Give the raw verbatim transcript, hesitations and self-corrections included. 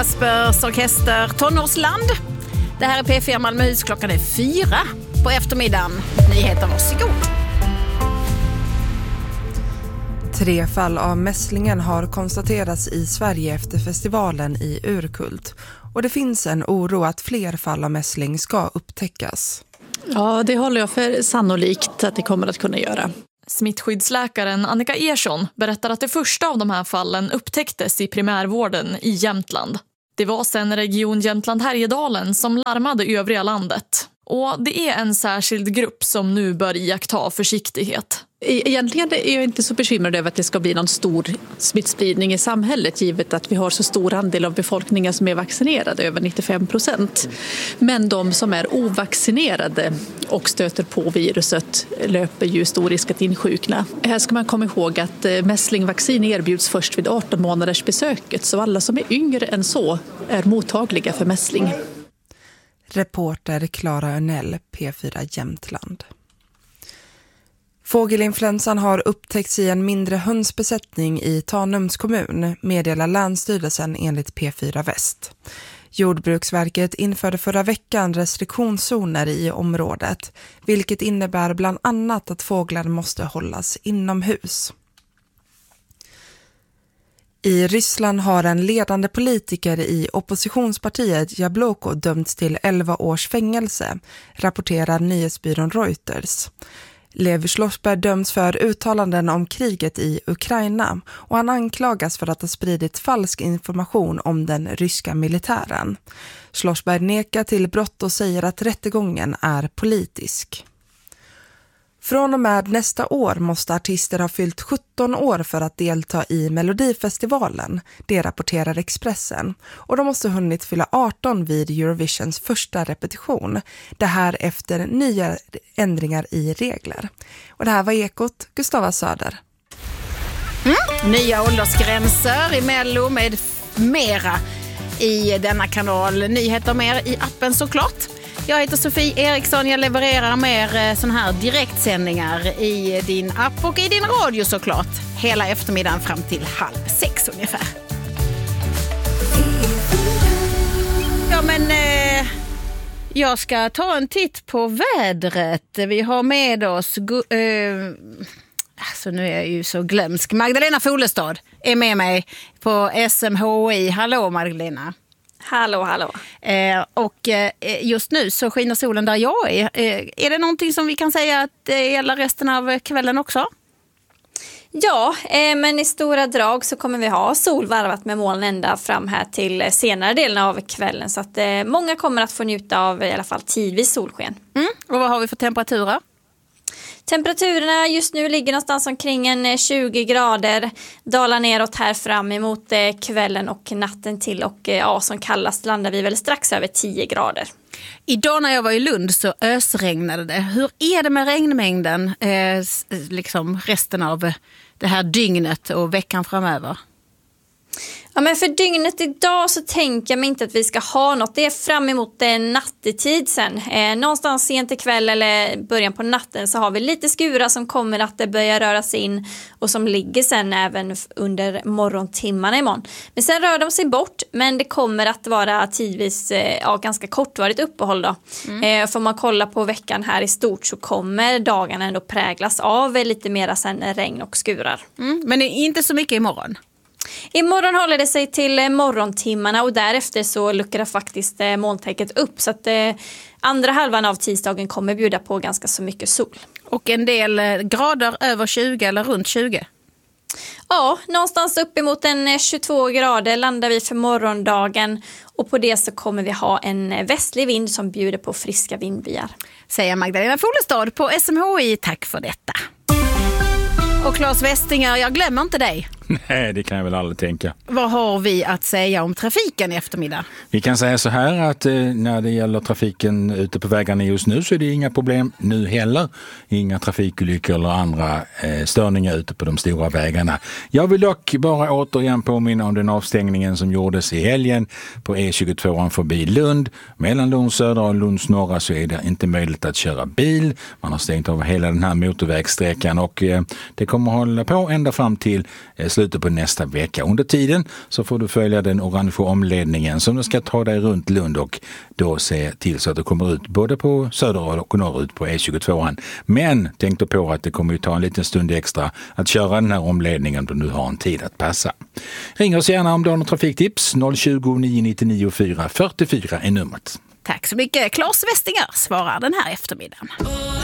Kaspers orkester Tonårsland. Det här är P fyra Malmöhus, klockan är fyra på eftermiddagen. Nyheter, varsågod. Tre fall av mässlingen har konstaterats i Sverige efter festivalen i Urkult. Och det finns en oro att fler fall av mässling ska upptäckas. Ja, det håller jag för sannolikt att det kommer att kunna göra. Smittskyddsläkaren Annika Ersson berättar att det första av de här fallen upptäcktes i primärvården i Jämtland. Det var sedan region Jämtland-Härjedalen som larmade övriga landet. Och det är en särskild grupp som nu bör iaktta försiktighet. Egentligen är jag inte så bekymrad över att det ska bli någon stor smittspridning i samhället, givet att vi har så stor andel av befolkningen som är vaccinerade, över nittiofem procent. Men de som är ovaccinerade och stöter på viruset löper ju stor risk att insjukna. Här ska man komma ihåg att mässlingvaccin erbjuds först vid arton månaders besöket, så alla som är yngre än så är mottagliga för mässling. Reporter Clara Örnell, P fyra Jämtland. Fågelinfluensan har upptäckts i en mindre hönsbesättning i Tanums kommun, meddelar Länsstyrelsen enligt P fyra Väst. Jordbruksverket införde förra veckan restriktionszoner i området, vilket innebär bland annat att fåglar måste hållas inomhus. I Ryssland har en ledande politiker i oppositionspartiet Jabloko dömts till elva års fängelse, rapporterar nyhetsbyrån Reuters. Lev Schlossberg döms för uttalanden om kriget i Ukraina och han anklagas för att ha spridit falsk information om den ryska militären. Schlossberg nekar till brott och säger att rättegången är politisk. Från och med nästa år måste artister ha fyllt sjutton år för att delta i Melodifestivalen, det rapporterar Expressen. Och de måste ha hunnit fylla arton vid Eurovisions första repetition. Det här efter nya ändringar i regler. Och det här var Ekot, Gustava Söder. Mm. Nya åldersgränser i Mello med mera i denna kanal. Nyheter mer i appen såklart. Jag heter Sofie Eriksson, jag levererar mer sån här direktsändningar i din app och i din radio såklart. Hela eftermiddagen fram till halv sex ungefär. Ja men eh, jag ska ta en titt på vädret. Vi har med oss, eh, alltså nu är jag ju så glömsk. Magdalena Folestad är med mig på S M H I. Hallå Magdalena. Hallå, hallå. Eh, och eh, just nu så skiner solen där jag är. Eh, är det någonting som vi kan säga att det gäller resten av kvällen också? Ja, eh, men i stora drag så kommer vi ha solvarvat med moln ända fram här till senare delen av kvällen. Så att eh, många kommer att få njuta av i alla fall tidvis solsken. Mm. Och vad har vi för temperaturer? Temperaturerna just nu ligger någonstans omkring en tjugo grader, dalar neråt här fram emot kvällen och natten till och ja, som kallast landar vi väl strax över tio grader. Idag när jag var i Lund så ösregnade det. Hur är det med regnmängden eh, liksom resten av det här dygnet och veckan framöver? Ja, men för dygnet idag så tänker jag mig inte att vi ska ha något. Det är fram emot eh, nattetid sen. Eh, någonstans sent i kväll eller början på natten så har vi lite skurar som kommer att eh, börja röra sig in och som ligger sen även under morgontimmarna imorgon. Men sen rör de sig bort, men det kommer att vara tidvis eh, ja, ganska kortvarigt uppehåll då. Mm. Eh, får man kolla på veckan här i stort så kommer dagarna ändå präglas av eh, lite mera sen regn och skurar. Mm. Men inte så mycket imorgon? Imorgon håller det sig till morgontimmarna och därefter så luckrar faktiskt molntäcket upp. Så att eh, andra halvan av tisdagen kommer bjuda på ganska så mycket sol. Och en del grader över tjugo eller runt tjugo? Ja, någonstans uppemot en tjugotvå grader landar vi för morgondagen. Och på det så kommer vi ha en västlig vind som bjuder på friska vindbyar. Säger Magdalena Folestad på S M H I. Tack för detta. Och Claes Westinger, jag glömmer inte dig. Nej, det kan jag väl aldrig tänka. Vad har vi att säga om trafiken i eftermiddag? Vi kan säga så här att eh, när det gäller trafiken ute på vägarna just nu så är det inga problem nu heller. Inga trafikolyckor eller andra eh, störningar ute på de stora vägarna. Jag vill dock bara återigen påminna om den avstängningen som gjordes i helgen på E tjugotvå förbi Lund. Mellan Lunds södra och Lunds norra så är det inte möjligt att köra bil. Man har stängt av hela den här motorvägssträckan och eh, det kommer hålla på ända fram till eh, slutet på nästa vecka. Under tiden så får du följa den orange omledningen som ska ta dig runt Lund och då se till så att du kommer ut både på söder och norrut på E tjugotvå. Men tänk då på att det kommer ju ta en liten stund extra att köra den här omledningen då du har en tid att passa. Ring oss gärna om du har något trafiktips. noll tjugo, nio nio nio fyra fyra fyra är numret. Tack så mycket. Claes Westinger svarar den här eftermiddagen.